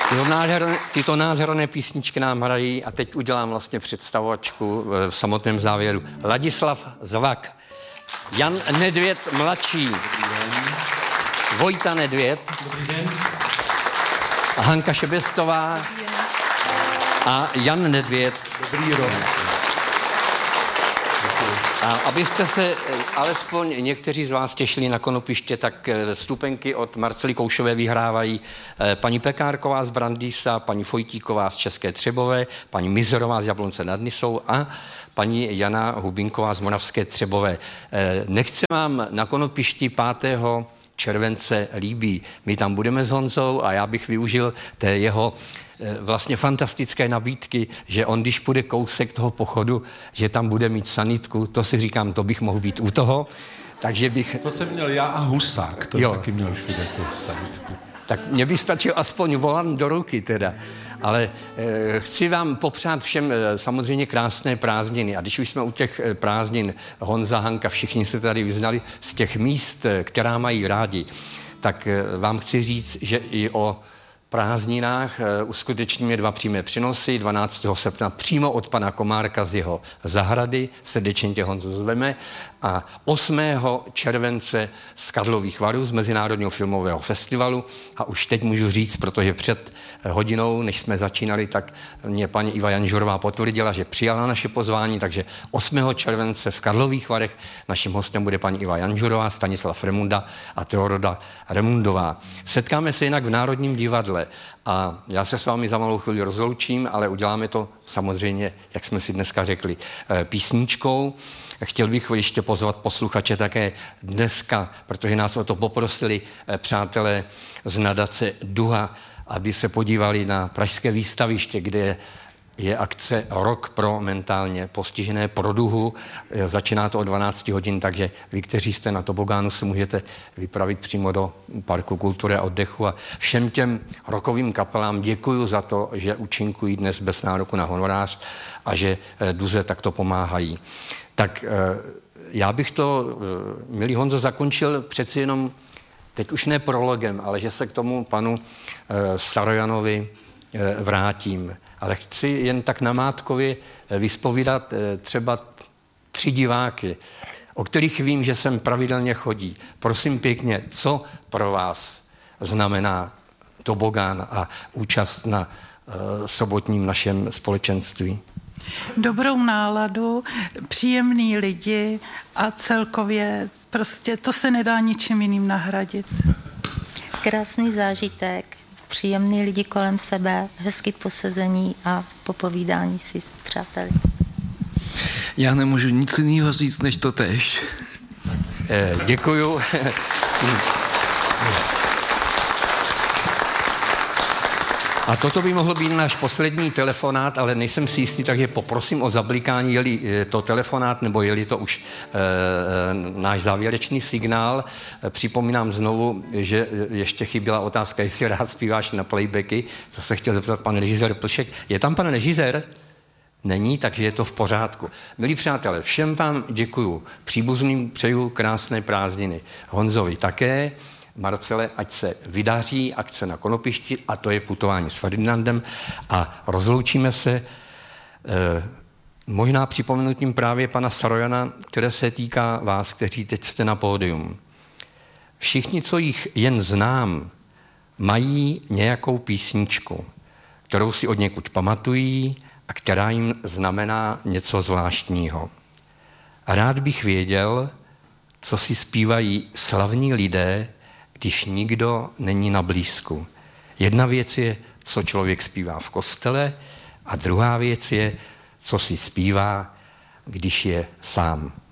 Tyto nádherné písničky nám hrají a teď udělám vlastně představovačku v samotném závěru. Ladislav Zvak, Jan Nedvěd mladší, Vojta Nedvěd, Hanka Šebestová a Jan Nedvěd. Dobrý rok. A abyste se alespoň někteří z vás těšili na konopiště, tak vstupenky od Marcely Koušové vyhrávají paní Pekárková z Brandýsa, paní Fojtíková z České Třebové, paní Mizerová z Jablonce nad Nisou a paní Jana Hubinková z Moravské Třebové. Nechce vám na konopišti 5. července líbí. My tam budeme s Honzou a já bych využil té jeho vlastně fantastické nabídky, že on, když půjde kousek toho pochodu, že tam bude mít sanitku, to si říkám, to bych mohl být u toho, takže bych... To jsem měl já a Husák, to jo. Taky měl všude tu sanitku. Tak mě by stačil aspoň volant do ruky teda. Ale chci vám popřát všem samozřejmě krásné prázdniny. A když už jsme u těch prázdnin, Honza, Hanka, všichni se tady vyznali z těch míst, která mají rádi, tak vám chci říct, že i o prázdninách uskutečníme 2 přímé přenosy 12. srpna přímo od pana Komárka z jeho zahrady, srdečně tě, Honzo, zveme, a 8. července z Karlových Varů z Mezinárodního filmového festivalu. A už teď můžu říct, protože před hodinou, než jsme začínali, tak mě paní Iva Janžurová potvrdila, že přijala naše pozvání, takže 8. července v Karlových Varech naším hostem bude paní Iva Janžurová, Stanislav Remunda a Teododa Remundová. Setkáme se jinak v Národním divadle a já se s vámi za malou chvíli rozloučím, ale uděláme to samozřejmě, jak jsme si dneska řekli, písničkou. Chtěl bych ještě pozvat posluchače také dneska, protože nás o to poprosili přátelé z nadace Duha, aby se podívali na pražské výstaviště, kde je akce Rok pro mentálně postižené pro Duhu. Začíná to o 12 hodin, takže vy, kteří jste na tobogánu, se můžete vypravit přímo do Parku kultury a oddechu. A všem těm rokovým kapelám děkuju za to, že účinkují dnes bez nároku na honorář a že Duze takto pomáhají. Tak já bych to, milý Honzo, zakončil přeci jenom, teď už ne prologem, ale že se k tomu panu Sarojanovi vrátím. Ale chci jen tak namátkově vyspovídat třeba 3 diváky, o kterých vím, že sem pravidelně chodí. Prosím pěkně, co pro vás znamená tobogán a účast na sobotním našem společenství? Dobrou náladu, příjemný lidi a celkově prostě to se nedá ničím jiným nahradit. Krásný zážitek, příjemný lidi kolem sebe, hezký posezení a popovídání si s přáteli. Já nemůžu nic jiného říct, než to též. Děkuju. A toto by mohlo být náš poslední telefonát, ale nejsem si jistý, takže poprosím o zablikání, je-li to telefonát, nebo je-li to už náš závěrečný signál. Připomínám znovu, že ještě chyběla otázka, jestli rád zpíváš na playbacky. To se chtěl zeptat pan režisér Plšek. Je tam pan režisér? Není, takže je to v pořádku. Milí přátelé, všem vám děkuju. Příbuzným přeju krásné prázdniny. Honzovi také. Marcele, ať se vydaří akce na konopišti, a to je putování s Ferdinandem, a rozloučíme se možná připomenutím právě pana Sarojana, které se týká vás, kteří teď jste na pódium. Všichni, co jich jen znám, mají nějakou písničku, kterou si od někud pamatují a která jim znamená něco zvláštního. A rád bych věděl, co si zpívají slavní lidé, když nikdo není na blízku. Jedna věc je, co člověk zpívá v kostele, a druhá věc je, co si zpívá, když je sám.